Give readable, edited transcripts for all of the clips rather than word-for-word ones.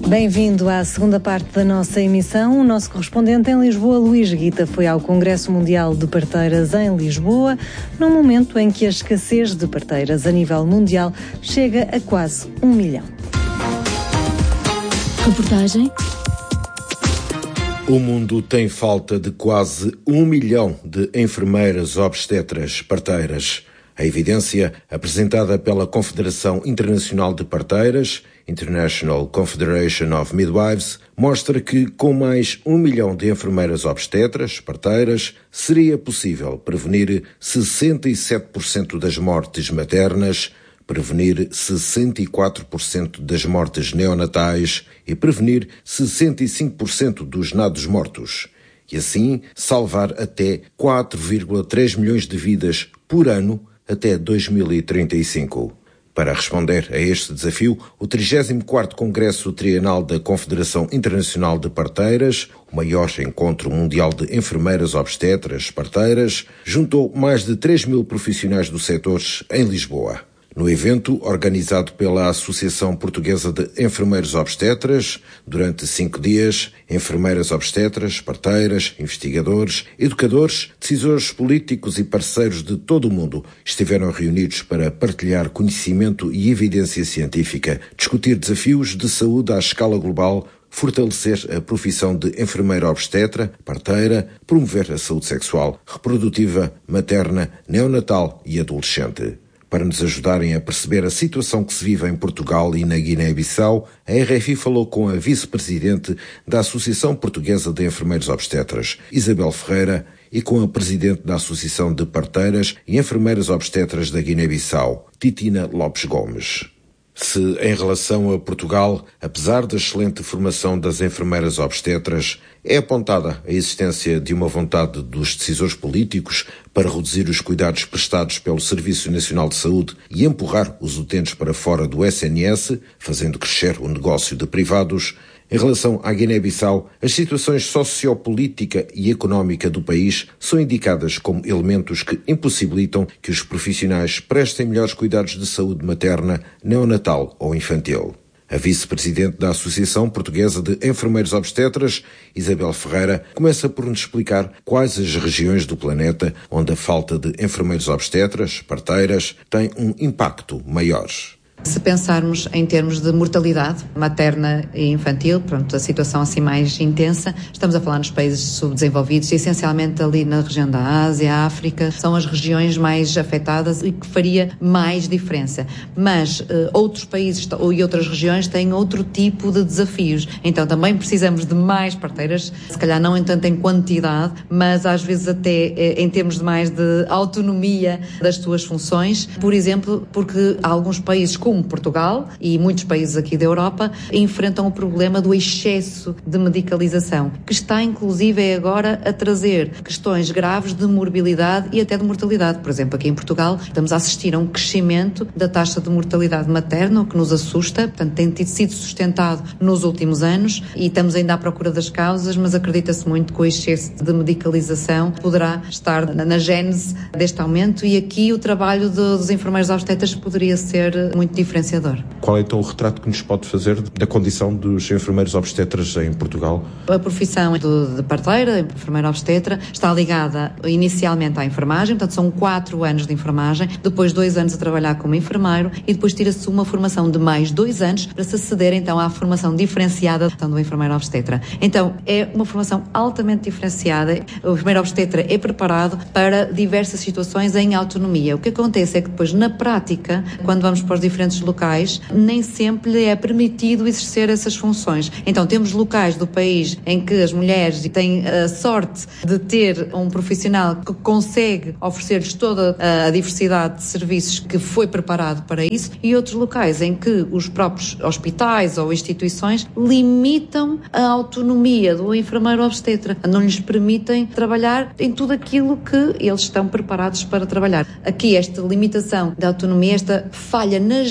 Bem-vindo à segunda parte da nossa emissão. O nosso correspondente em Lisboa, Luís Guita, foi ao Congresso Mundial de Parteiras em Lisboa, num momento em que a escassez de parteiras a nível mundial chega a quase 1 milhão. Reportagem. O mundo tem falta de quase 1 milhão de enfermeiras obstetras parteiras. A evidência, apresentada pela Confederação Internacional de Parteiras, International Confederation of Midwives, mostra que com mais 1 milhão de enfermeiras obstetras parteiras, seria possível prevenir 67% das mortes maternas, prevenir 64% das mortes neonatais e prevenir 65% dos nados mortos. E assim salvar até 4,3 milhões de vidas por ano até 2035. Para responder a este desafio, o 34º Congresso Trienal da Confederação Internacional de Parteiras, o maior encontro mundial de enfermeiras obstetras parteiras, juntou mais de 3.000 profissionais do setor em Lisboa. No evento, organizado pela Associação Portuguesa de Enfermeiros Obstetras, durante 5 dias, enfermeiras obstetras, parteiras, investigadores, educadores, decisores políticos e parceiros de todo o mundo estiveram reunidos para partilhar conhecimento e evidência científica, discutir desafios de saúde à escala global, fortalecer a profissão de enfermeira obstetra, parteira, promover a saúde sexual, reprodutiva, materna, neonatal e adolescente. Para nos ajudarem a perceber a situação que se vive em Portugal e na Guiné-Bissau, a RFI falou com a vice-presidente da Associação Portuguesa de Enfermeiros Obstetras, Isabel Ferreira, e com a presidente da Associação de Parteiras e Enfermeiras Obstetras da Guiné-Bissau, Titina Lopes Gomes. Se, em relação a Portugal, apesar da excelente formação das enfermeiras obstetras, é apontada a existência de uma vontade dos decisores políticos para reduzir os cuidados prestados pelo Serviço Nacional de Saúde e empurrar os utentes para fora do SNS, fazendo crescer o negócio de privados, em relação à Guiné-Bissau, as situações sociopolítica e económica do país são indicadas como elementos que impossibilitam que os profissionais prestem melhores cuidados de saúde materna, neonatal ou infantil. A vice-presidente da Associação Portuguesa de Enfermeiros Obstetras, Isabel Ferreira, começa por nos explicar quais as regiões do planeta onde a falta de enfermeiros obstetras, parteiras, tem um impacto maior. Se pensarmos em termos de mortalidade materna e infantil, pronto, a situação assim mais intensa, estamos a falar nos países subdesenvolvidos, essencialmente ali na região da Ásia, África, são as regiões mais afetadas e que faria mais diferença. Mas outros países e outras regiões têm outro tipo de desafios. Então também precisamos de mais parteiras, se calhar não tanto em quantidade, mas às vezes até em termos de mais de autonomia das suas funções. Por exemplo, porque há alguns países como Portugal e muitos países aqui da Europa enfrentam o problema do excesso de medicalização, que está inclusive agora a trazer questões graves de morbilidade e até de mortalidade. Por exemplo, aqui em Portugal estamos a assistir a um crescimento da taxa de mortalidade materna, o que nos assusta, portanto tem sido sustentado nos últimos anos e estamos ainda à procura das causas, mas acredita-se muito que o excesso de medicalização poderá estar na gênese deste aumento e aqui o trabalho dos enfermeiros obstetras poderia ser muito diferenciador. Qual é então o retrato que nos pode fazer da condição dos enfermeiros obstetras em Portugal? A profissão de parteira, enfermeira obstetra, está ligada inicialmente à enfermagem, portanto são 4 anos de enfermagem, depois 2 anos a trabalhar como enfermeiro e depois tira-se uma formação de mais 2 anos para se aceder então à formação diferenciada do enfermeiro obstetra. Então é uma formação altamente diferenciada, o enfermeiro obstetra é preparado para diversas situações em autonomia. O que acontece é que depois na prática, quando vamos para os diferentes locais, nem sempre lhe é permitido exercer essas funções. Então temos locais do país em que as mulheres têm a sorte de ter um profissional que consegue oferecer-lhes toda a diversidade de serviços que foi preparado para isso e outros locais em que os próprios hospitais ou instituições limitam a autonomia do enfermeiro obstetra, não lhes permitem trabalhar em tudo aquilo que eles estão preparados para trabalhar. Aqui esta limitação da autonomia, esta falha na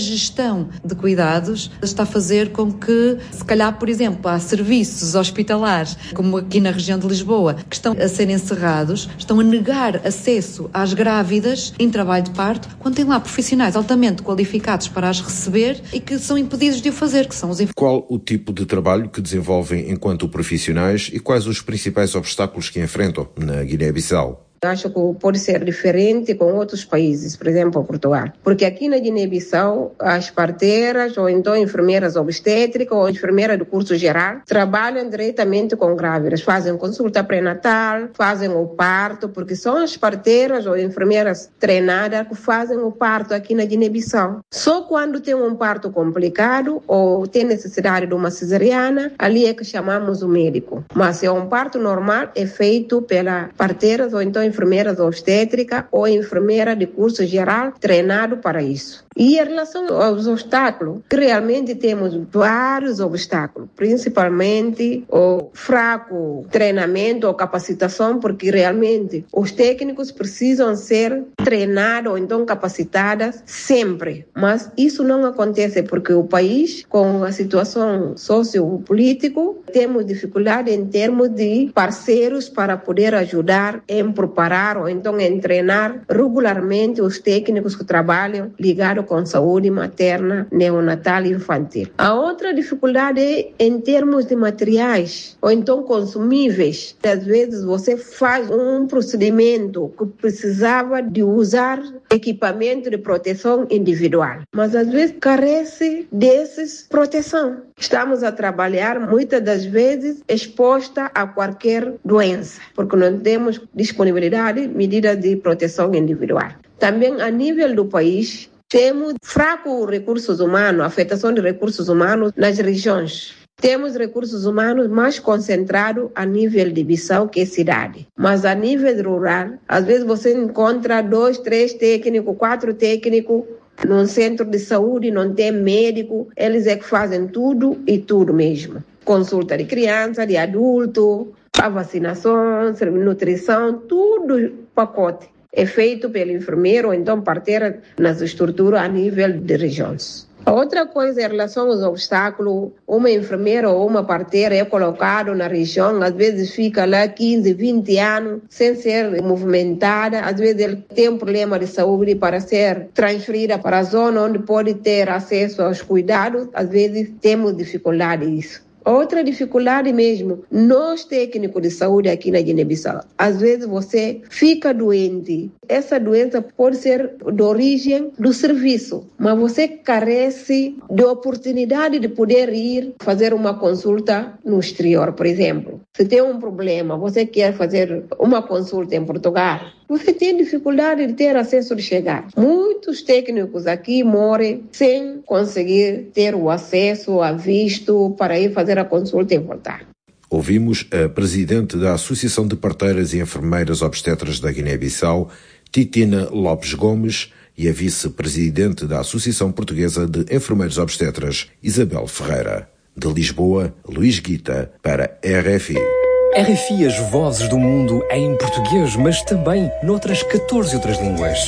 gestão de cuidados está a fazer com que, se calhar, por exemplo, há serviços hospitalares, como aqui na região de Lisboa, que estão a ser encerrados, estão a negar acesso às grávidas em trabalho de parto, quando tem lá profissionais altamente qualificados para as receber e que são impedidos de o fazer, que são os... Qual o tipo de trabalho que desenvolvem enquanto profissionais e quais os principais obstáculos que enfrentam na Guiné-Bissau? Acho que pode ser diferente com outros países, por exemplo, Portugal. Porque aqui na Guiné-Bissau, as parteiras ou então enfermeiras obstétricas ou enfermeiras do curso geral trabalham diretamente com grávidas, fazem consulta pré-natal, fazem o parto, porque são as parteiras ou enfermeiras treinadas que fazem o parto aqui na Guiné-Bissau. Só quando tem um parto complicado ou tem necessidade de uma cesariana, ali é que chamamos o médico. Mas se é um parto normal, é feito pelas parteiras ou então enfermeira obstétrica ou enfermeira de curso geral treinado para isso. E em relação aos obstáculos, que realmente temos vários obstáculos, principalmente o fraco treinamento ou capacitação, porque realmente os técnicos precisam ser treinados ou então capacitados sempre. Mas isso não acontece porque o país, com a situação sociopolítica, temos dificuldade em termos de parceiros para poder ajudar em preparar ou então em treinar regularmente os técnicos que trabalham ligados com saúde materna, neonatal e infantil. A outra dificuldade é em termos de materiais ou então consumíveis. Às vezes você faz um procedimento que precisava de usar equipamento de proteção individual, mas às vezes carece dessas proteção. Estamos a trabalhar muitas das vezes exposta a qualquer doença, porque não temos disponibilidade de medidas de proteção individual. Também a nível do país, temos fracos recursos humanos, afetação de recursos humanos nas regiões. Temos recursos humanos mais concentrados a nível de Bissau, que é cidade. Mas a nível rural, às vezes você encontra 2, 3 técnicos, 4 técnicos num centro de saúde, não tem médico, eles é que fazem tudo e tudo mesmo. Consulta de criança, de adulto, a vacinação, nutrição, tudo pacote. É feito pelo enfermeiro ou então parteira nas estruturas a nível de regiões. A outra coisa em relação aos obstáculos, uma enfermeira ou uma parteira é colocada na região, às vezes fica lá 15, 20 anos sem ser movimentada, às vezes ele tem um problema de saúde para ser transferida para a zona onde pode ter acesso aos cuidados, às vezes temos dificuldade nisso. Outra dificuldade mesmo, nós técnicos de saúde aqui na Guiné-Bissau, às vezes você fica doente. Essa doença pode ser de origem do serviço, mas você carece de oportunidade de poder ir fazer uma consulta no exterior, por exemplo. Se tem um problema, você quer fazer uma consulta em Portugal, você tem dificuldade de ter acesso de chegar. Muitos técnicos aqui moram sem conseguir ter o acesso a visto para ir fazer a consulta e voltar. Ouvimos a presidente da Associação de Parteiras e Enfermeiras Obstetras da Guiné-Bissau, Titina Lopes Gomes, e a vice-presidente da Associação Portuguesa de Enfermeiros Obstetras, Isabel Ferreira. De Lisboa, Luís Guita, para RFI. RFI, as vozes do mundo em português, mas também noutras 14 outras línguas.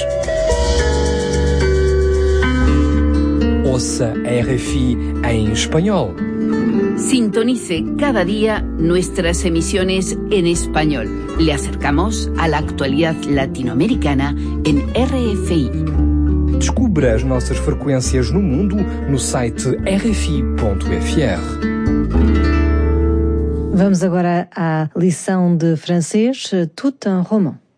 Ouça a RFI em espanhol. Sintonice cada día nuestras emisiones en español. Le acercamos a la actualidad latinoamericana en RFI. Descubra as nossas frequências no mundo no site rfi.fr. Vamos agora à lição de francês, tout un roman.